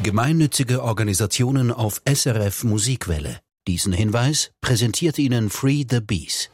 Gemeinnützige Organisationen auf SRF Musikwelle. Diesen Hinweis präsentiert Ihnen Free the Bees.